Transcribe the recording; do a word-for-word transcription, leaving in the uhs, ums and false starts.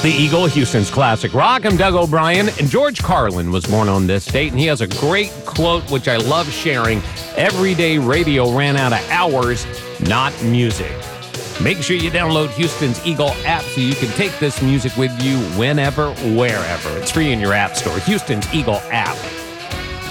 The Eagle, Houston's classic rock. I'm Doug O'Brien, and George Carlin was born on this date, and he has a great quote, which I love sharing. Everyday radio ran out of hours, not music. Make sure you download Houston's Eagle app so you can take this music with you whenever, wherever. It's free in your app store. Houston's Eagle app.